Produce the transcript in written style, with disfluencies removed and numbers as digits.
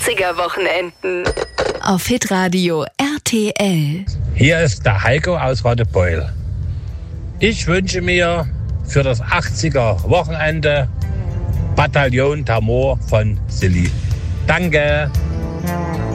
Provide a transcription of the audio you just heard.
80er-Wochenenden. Auf Hitradio RTL. Hier ist der Heiko aus Radebeul. Ich wünsche mir für das 80er-Wochenende Bataillon Tamor von Silly. Danke.